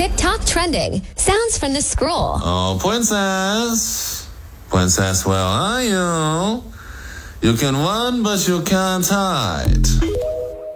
TikTok trending. Sounds from the scroll. Oh, princess. Princess, where are you? You can run, but you can't hide.